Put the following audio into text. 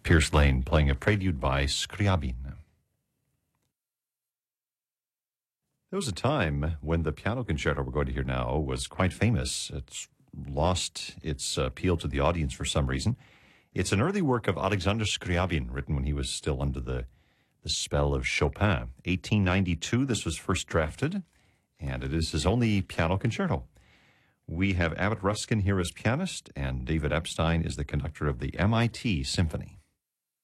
Pierce Lane playing a prelude by Scriabin. There was a time when the piano concerto we're going to hear now was quite famous. It's lost its appeal to the audience for some reason. It's an early work of Alexander Scriabin, written when he was still under the spell of Chopin. 1892, this was first drafted, and it is his only piano concerto. We have Abbott Ruskin here as pianist, and David Epstein is the conductor of the MIT Symphony.